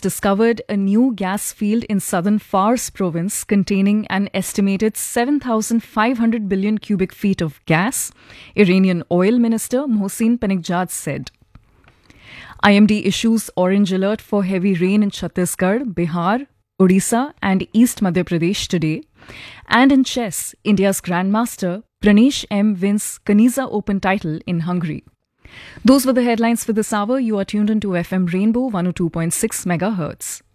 discovered a new gas field in southern Fars province containing an estimated 7,500 billion cubic feet of gas, Iranian oil minister Mohsin Panekjad said. IMD issues orange alert for heavy rain in Chhattisgarh, Bihar, Odisha and East Madhya Pradesh today. And in chess, India's Grandmaster Pranesh M wins Kaniza Open title in Hungary. Those were the headlines for this hour. You are tuned into FM Rainbow 102.6 MHz.